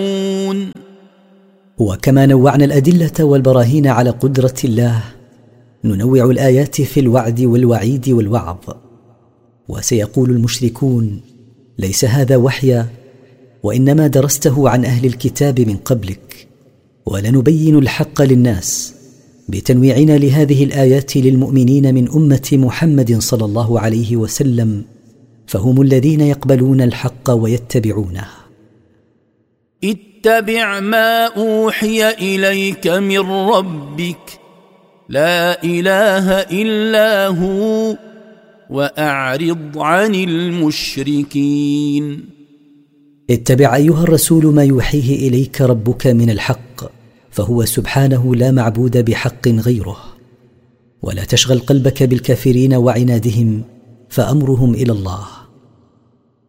وكما نوعنا الأدلة والبراهين على قدرة الله، ننوع الآيات في الوعد والوعيد والوعظ. وسيقول المشركون: ليس هذا وحيا، وإنما درسته عن أهل الكتاب من قبلك. ولنبين الحق للناس بتنويعنا لهذه الآيات للمؤمنين من أمة محمد صلى الله عليه وسلم، فهم الذين يقبلون الحق ويتبعونه. اتبع ما أوحي إليك من ربك لا إله إلا هو وأعرض عن المشركين. اتبع أيها الرسول ما يوحيه إليك ربك من الحق، فهو سبحانه لا معبود بحق غيره. ولا تشغل قلبك بالكافرين وعنادهم، فأمرهم إلى الله.